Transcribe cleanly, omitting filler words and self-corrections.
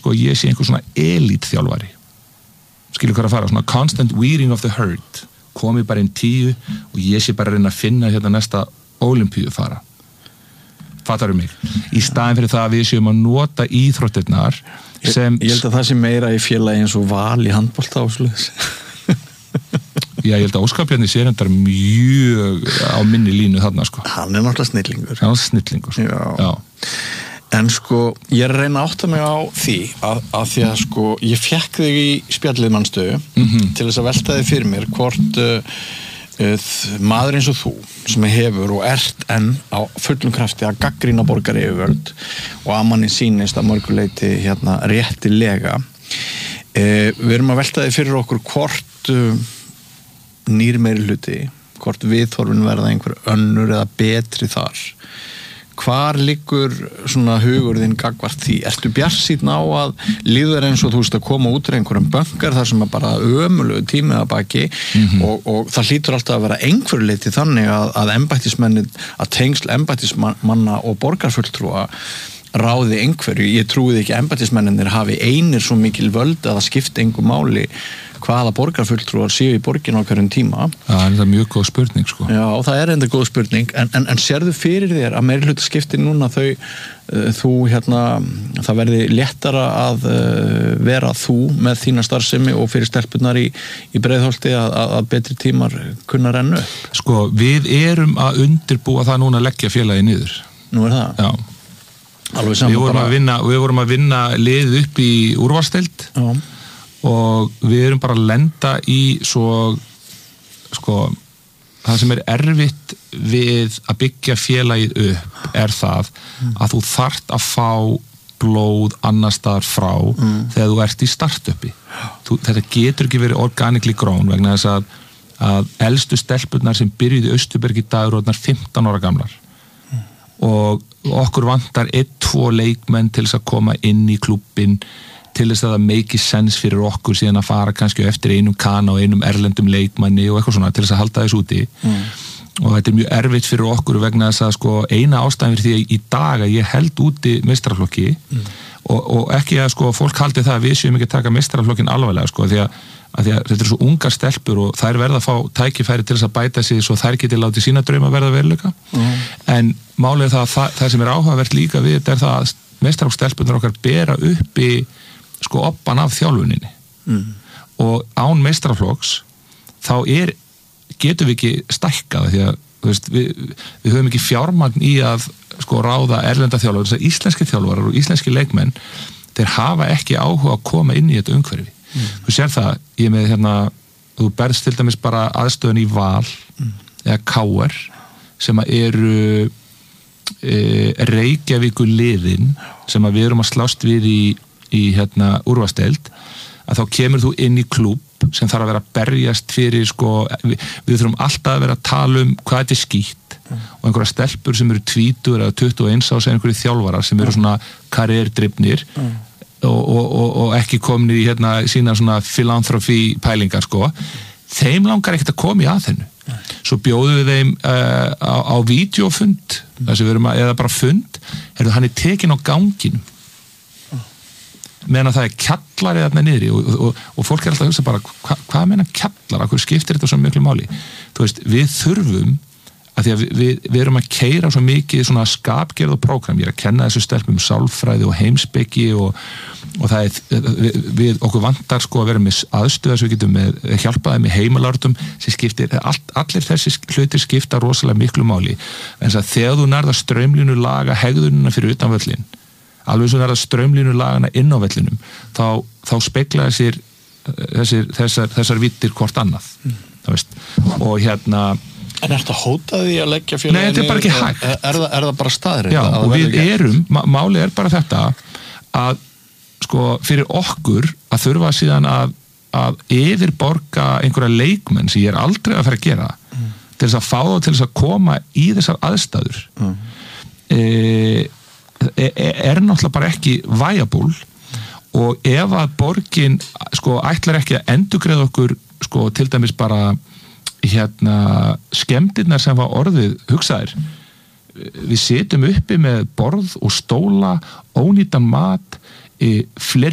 sko ég sé einhver svona elítþjálfari skilur hvað að fara, svona constant weeding of the herd komi bara inn 10 og ég sé bara að reyna að finna hérna næsta Ólympíu fara fattaru mig, í staðin fyrir það að við séum að nota íþróttirnar sem ég held að það sé meira í félagi eins og Val í handbolta og svoleiðis. Já, ég held að Óskar Bjarni sé reyndar mjög á minni línu þarna sko. Hann náttúrulega snillingur. Hann snillingur. Já. En sko, ég er að reyna að átta mig á því að því að sko, ég fekk þig í spjallið mannstöðu til þess að velta þig fyrir mér hvort maður eins og þú sem hefur og ert enn á fullum krafti að gagnrýna borgaryfirvöld og að manni sýnist að mörguleyti hérna réttilega við erum að velta þig fyrir okkur hvort nýr meiri hluti hvort viðhorfin verða einhver önnur eða betri þar hvar liggur svona hugur þinn gagnvart því? Ertu bjartsýnn á að líður eins og þú veist að koma út úr einhverjum bönkar þar sem er bara ömurlegur tími að baki og það hlýtur alltaf að vera einhverju leyti þannig að embættismenn að tengsl embættismanna og borgarfulltrúa ráði einhverju, ég trúið ekki að embættismennir hafi einir svo mikil völd að það skipti engu máli hvaða borgarfulltrúar séu í borgin á hverjum tíma. Það er mjög góð spurning sko. Já, það er enda góð spurning en sérðu fyrir þér að meirihluta skipti núna þú hérna það verði léttara að vera þú með þína starfsemi og fyrir stelpurnar í Breiðholti að betri tímar kunna renna upp? Sko, við erum að undirbúa það núna að leggja félagið niður. Nú er það? Já. Við vorum að vinna liðið upp í úrvalsdeild og við erum bara að lenda í svo sko það sem er erfitt við að byggja félagið upp er það að þú þarft að fá blóð annars staðar frá þegar þú ert í startupi þetta getur ekki verið organically grown vegna þess að elstu stelpurnar sem byrjuði í Austurberg í dag eru orðnar 15 ára gamlar og okkur vantar 1-2 leikmenn til þess að koma inn í klúbbin til þess að það make sense fyrir okkur síðan að fara kannski eftir einum kana og einum erlendum leikmanni og eitthvað svona til þess að halda þess úti og þetta er mjög erfitt fyrir okkur vegna þess að sko eina ástæðan fyrir því að í dag að ég held úti meistaraflokki og ekki að sko fólk haldi það að við séum ekki að taka meistaraflokkin alvarlega sko því að þetta er svo ungar stelpur og þær verða að fá tækifæri til þess að bæta sig svo þær geti látið sína drauma verða veruleika en málið er það sem er áhugavert líka við þetta er það að meistaraflokkstelpunar okkar bera uppi sko oppan af þjálfuninni og án meistaraflokks þá getum við ekki stækkað því að veist, við höfum ekki fjármagn í að sko ráða erlenda þjálfara þess að íslenski þjálfarar og íslenski leikmenn þeir hafa ekki áhuga að koma inn í þetta umhverfi þú sér það, ég með hérna þú berðst til dæmis bara aðstöðun í Val eða KR sem að eru Reykjavíkur liðin sem að við erum að slást við í hérna úrvalsdeild að þá kemur þú inn í klúbb sem þarf að vera að berjast fyrir sko, við þurfum alltaf að vera að tala hvað þetta er skítt og einhverja stelpur sem eru 20 eða 21 ás einhverju þjálfarar sem eru svona karrierdrifnir og ekki komin í hérna sína svona philanthropy pælingar sko þeim langar ekkert að koma í aðhennu svo bjóðum við þeim á vídeofund eða bara fund hann er tekin á ganginum meðan það er kjallari þarna niðri og fólk er alltaf að hugsa bara hvað meina kjallara, hvað skiptir þetta svo miklu máli þú veist, við þurfum að því að við erum að keyra svo mikið svona skapgerð og prógram, ég er að kenna þessu stelpum sálfræði og heimspeki og það við okkur vantar sko að vera með aðstöða svo við getum hjálpaði með heimalártum sem skiptir, allir þessi hlutir skipta rosalega miklu máli en þess að þegar þú nærða straumlínu laga hegðunina fyrir utan völlin alveg svo nærða straumlínu lagana inn á vellinum þá speglaði sér þessar vittir hvort annað veist, og hérna En ertu að hóta því að leggja félagið? Nei, þetta er bara ekki hægt. Er það bara staðreynd? Já, og við málið er bara þetta að sko fyrir okkur að þurfa síðan að yfirborga einhverja leikmenn sem ég er aldrei að fara að gera til þess að fá þá til þess að koma í þessar aðstæður er náttúrulega bara ekki viable og ef að borgin sko ætlar ekki að endurgreiða okkur sko til dæmis bara hérna skemmdirnar sem var orðið hugsaðir við sitjum uppi með borð og stóla ónýtan mat fleiri